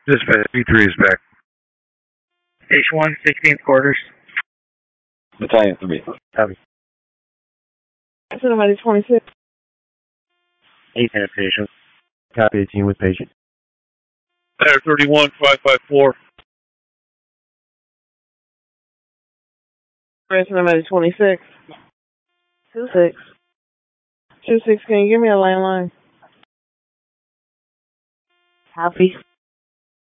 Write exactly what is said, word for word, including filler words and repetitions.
Dispatch, B three is back. H one, sixteenth quarters. Battalion three. Copy. Somebody twenty-six. eighteen at patient. Copy, eighteen with patient. Air thirty-one, five five four. Somebody twenty-six. two six. two six, can you give me a landline? Copy.